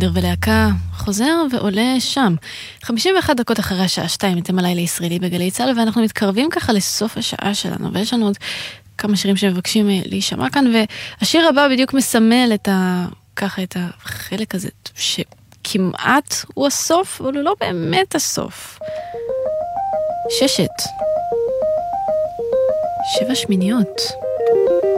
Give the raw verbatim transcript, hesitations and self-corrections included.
אלכסנדר ולהקה חוזר ועולה שם. חמישים ואחת דקות אחרי השעה שתיים, אתם הלילה ישראלי בגלי צה"ל, ואנחנו מתקרבים ככה לסוף השעה שלנו, ויש לנו עוד כמה שירים שמבקשים להישמע כאן, והשיר הבא בדיוק מסמל את ה... ככה את החלק הזה, שכמעט הוא הסוף, אבל הוא לא באמת הסוף. ששת. שבע שמיניות.